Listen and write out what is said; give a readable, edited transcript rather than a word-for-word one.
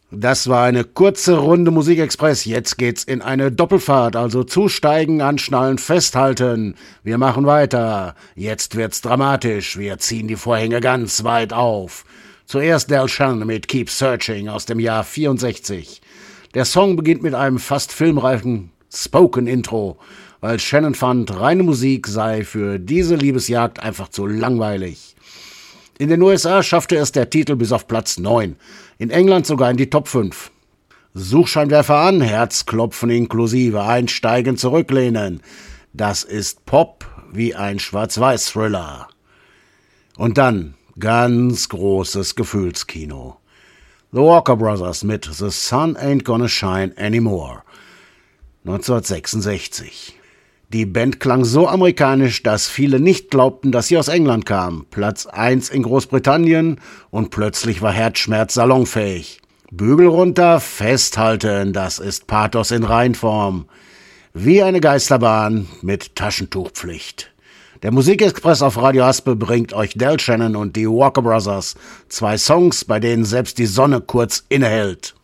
Das war eine kurze Runde Musikexpress. Jetzt geht's in eine Doppelfahrt, also zusteigen, anschnallen, festhalten. Wir machen weiter. Jetzt wird's dramatisch. Wir ziehen die Vorhänge ganz weit auf. Zuerst Del Shannon mit Keep Searching aus dem Jahr 64. Der Song beginnt mit einem fast filmreifen Spoken-Intro, weil Shannon fand, reine Musik sei für diese Liebesjagd einfach zu langweilig. In den USA schaffte es der Titel bis auf Platz 9, in England sogar in die Top 5. Suchscheinwerfer an, Herzklopfen inklusive, einsteigen, zurücklehnen. Das ist Pop wie ein Schwarz-Weiß-Thriller. Und dann ganz großes Gefühlskino. The Walker Brothers mit The Sun Ain't Gonna Shine Anymore, 1966. Die Band klang so amerikanisch, dass viele nicht glaubten, dass sie aus England kam. Platz 1 in Großbritannien und plötzlich war Herzschmerz salonfähig. Bügel runter, festhalten, das ist Pathos in Reinform. Wie eine Geisterbahn mit Taschentuchpflicht. Der Musikexpress auf Radio Haspe bringt euch Del Shannon und die Walker Brothers. 2 Songs, bei denen selbst die Sonne kurz innehält.